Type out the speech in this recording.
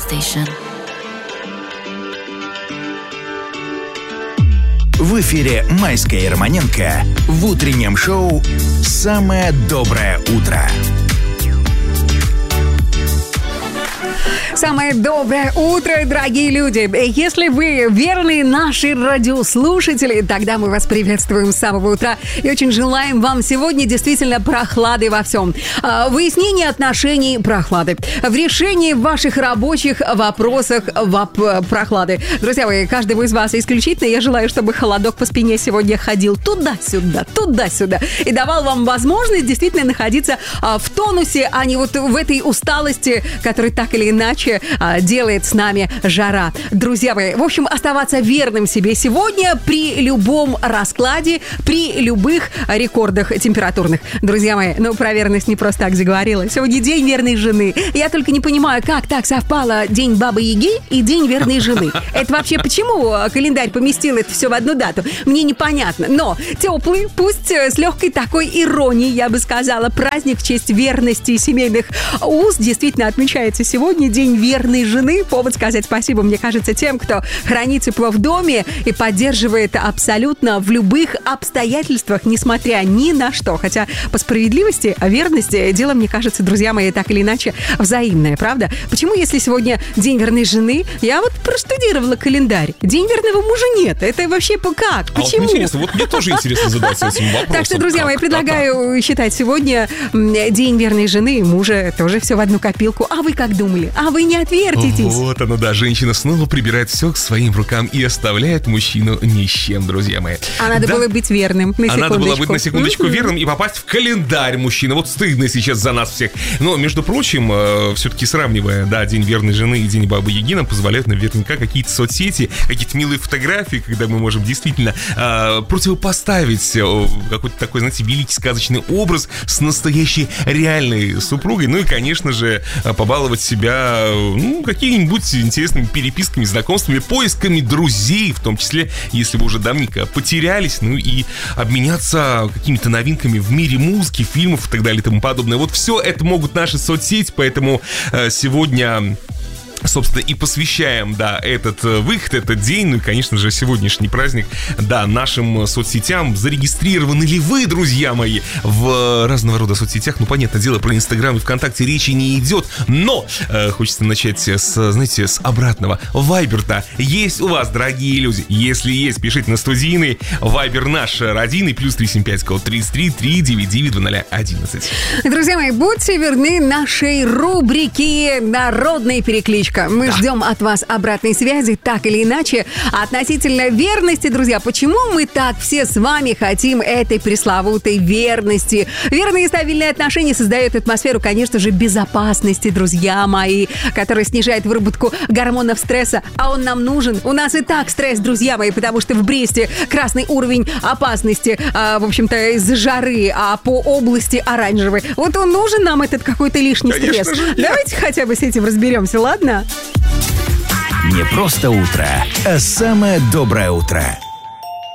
Station. В эфире Майская и Романенко в утреннем шоу «Самое доброе утро». Самое доброе утро, дорогие люди! Если вы верные наши радиослушатели, тогда мы вас приветствуем с самого утра и очень желаем вам сегодня действительно прохлады во всем. Выяснение отношений — прохлады. В решении ваших рабочих вопросах прохлады. Друзья мои, каждому из вас исключительно я желаю, чтобы холодок по спине сегодня ходил туда-сюда, туда-сюда и давал вам возможность действительно находиться в тонусе, а не вот в этой усталости, которая так или иначе делает с нами жара. Друзья мои, в общем, оставаться верным себе сегодня при любом раскладе, при любых рекордах температурных. Друзья мои, про верность не просто так заговорила. Сегодня день верной жены. Я только не понимаю, как так совпало день Бабы-Яги и день верной жены. Это вообще почему календарь поместил это все в одну дату? Мне непонятно. Но теплый, пусть с легкой такой иронией, я бы сказала, праздник в честь верности и семейных уз действительно отмечается сегодня, день верной жены. Повод сказать спасибо, мне кажется, тем, кто хранит тепло в доме и поддерживает абсолютно в любых обстоятельствах, несмотря ни на что. Хотя по справедливости, верности, дело, мне кажется, друзья мои, так или иначе взаимное, правда? Почему, если сегодня день верной жены, я вот проштудировала календарь, день верного мужа нет? Это вообще как? Почему? Вот интересно, вот мне тоже интересно задаться этим вопросом. Так что, друзья мои, предлагаю считать сегодня день верной жены и мужа тоже все в одну копилку. А вы как думали? А вы не отвертитесь. Вот оно, да, женщина снова прибирает все к своим рукам и оставляет мужчину ни с чем, друзья мои. А надо было быть верным, на секундочку. А надо было быть на секундочку верным и попасть в календарь мужчины. Вот стыдно сейчас за нас всех. Но, между прочим, все-таки сравнивая, да, день верной жены и день Бабы-Яги нам позволяют наверняка какие-то соцсети, какие-то милые фотографии, когда мы можем действительно противопоставить какой-то такой, знаете, великий сказочный образ с настоящей реальной супругой. Ну и, конечно же, побаловать себя какими-нибудь интересными переписками, знакомствами, поисками друзей, в том числе, если вы уже давненько потерялись, ну и обменяться какими-то новинками в мире музыки, фильмов и так далее и тому подобное. Вот все это могут наши соцсети, поэтому сегодня... собственно, и посвящаем, да, этот выход, этот день, ну и, конечно же, сегодняшний праздник, да, нашим соцсетям. Зарегистрированы ли вы, друзья мои, в разного рода соцсетях? Ну, понятное дело, про Инстаграм и ВКонтакте речи не идет, но хочется начать знаете, с обратного. Вайбер-то есть у вас, дорогие люди? Если есть, пишите на студийный. Вайбер наш родийный, плюс 375, код 33 399 0011. Друзья мои, будьте верны нашей рубрике «Народная перекличка». Мы ждем от вас обратной связи, так или иначе, относительно верности, друзья. Почему мы так все с вами хотим этой пресловутой верности? Верные и стабильные отношения создают атмосферу, конечно же, безопасности, друзья мои, которая снижает выработку гормонов стресса. А он нам нужен. У нас и так стресс, друзья мои, потому что в Бресте красный уровень опасности, в общем-то, из-за жары, а по области оранжевый. Вот он нужен нам, этот какой-то лишний стресс. Давайте хотя бы с этим разберемся, ладно? Не просто утро, а самое доброе утро.